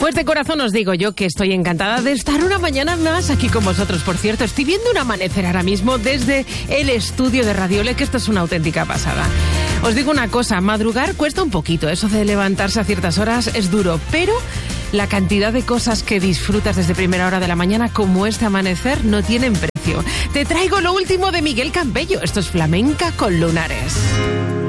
Pues de corazón os digo yo que estoy encantada de estar una mañana más aquí con vosotros. Por cierto, estoy viendo un amanecer ahora mismo desde el estudio de Radiole, que esto es una auténtica pasada. Os digo una cosa, madrugar cuesta un poquito, eso de levantarse a ciertas horas es duro, pero la cantidad de cosas que disfrutas desde primera hora de la mañana como este amanecer no tienen precio. Te traigo lo último de Miguel Campello, esto es Flamenca con Lunares.